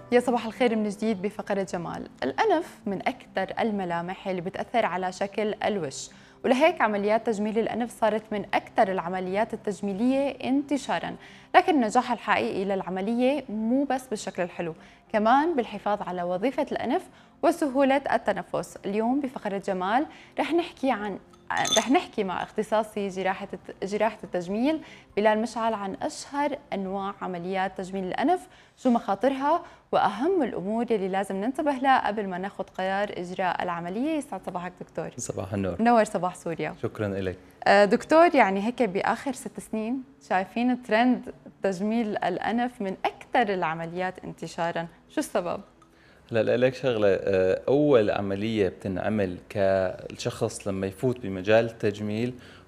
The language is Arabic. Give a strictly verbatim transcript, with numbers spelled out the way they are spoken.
يا صباح الخير من جديد بفقرة جمال. الأنف من أكثر الملامح اللي بتأثر على شكل الوجه، ولهيك عمليات تجميل الأنف صارت من أكثر العمليات التجميلية انتشاراً. لكن النجاح الحقيقي للعملية مو بس بالشكل الحلو، كمان بالحفاظ على وظيفة الأنف وسهولة التنفس. اليوم بفقرة جمال رح نحكي عن رح نحكي مع اختصاصي جراحة جراحة التجميل بلال مشعل عن أشهر أنواع عمليات تجميل الأنف، شو مخاطرها وأهم الأمور اللي لازم ننتبه لها قبل ما ناخذ قرار إجراء العملية. يسعد صباحك دكتور. صباح النور. منور صباح سوريا. شكرا لك. دكتور، يعني هيك بآخر ست سنين شايفين ترند تجميل الأنف من أكثر العمليات انتشاراً، شو السبب؟ هلا لك شغله، اول عمليه بتنعمل كالشخص لما يفوت بمجال التجميل